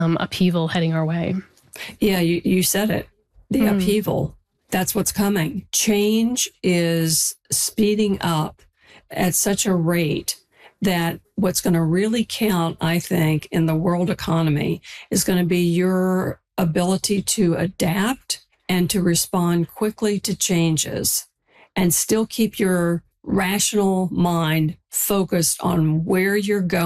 upheaval heading our way. Yeah, you said it. The upheaval. That's what's coming. Change is speeding up at such a rate that what's going to really count, I think, in the world economy is going to be your ability to adapt and to respond quickly to changes and still keep your rational mind focused on where you're going.